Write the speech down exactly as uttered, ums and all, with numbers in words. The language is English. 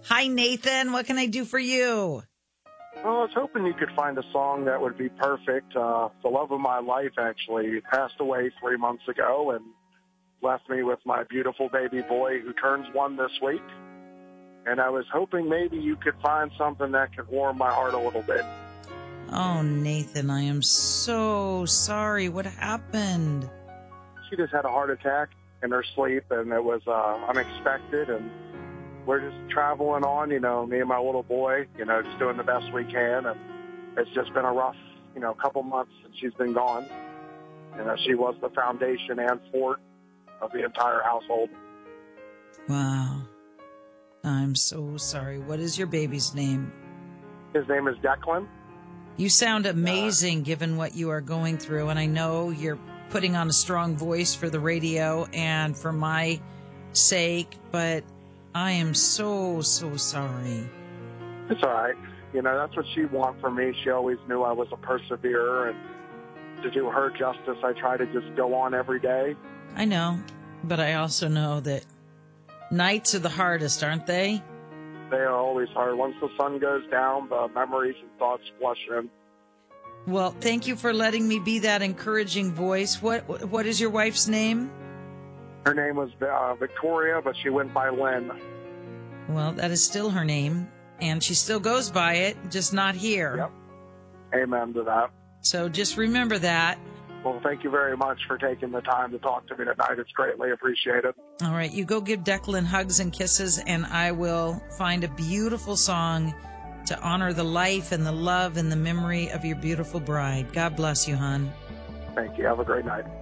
Hi, Nathan. What can I do for you? Well, I was hoping you could find a song that would be perfect. Uh, the love of my life actually passed away three months ago and left me with my beautiful baby boy who turns one this week. And I was hoping maybe you could find something that could warm my heart a little bit. Oh, Nathan, I am so sorry. What happened? She just had a heart attack in her sleep, and it was uh, unexpected. And we're just traveling on, you know, me and my little boy, you know, just doing the best we can. And it's just been a rough, you know, couple months since she's been gone. You know, she was the foundation and fort of the entire household. Wow. I'm so sorry. What is your baby's name? His name is Declan. You sound amazing given what you are going through, and I know you're putting on a strong voice for the radio and for my sake, but I am so, so sorry. It's all right. You know, that's what she wanted from me. She always knew I was a perseverer, and to do her justice, I try to just go on every day. I know, but I also know that nights are the hardest, aren't they? They are always hard. Once the sun goes down, the memories and thoughts flush in. Well, thank you for letting me be that encouraging voice. What What is your wife's name? Her name was uh, Victoria, but she went by Lynn. Well, that is still her name, and she still goes by it, just not here. Yep. Amen to that. So just remember that. Well, thank you very much for taking the time to talk to me tonight. It's greatly appreciated. All right, you go give Declan hugs and kisses, and I will find a beautiful song to honor the life and the love and the memory of your beautiful bride. God bless you, hon. Thank you. Have a great night.